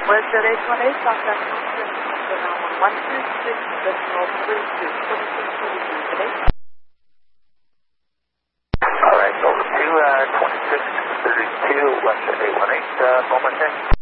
Western 818, contact 126.32, 2632 today. Alright, over to 2632, Western 818, moment there.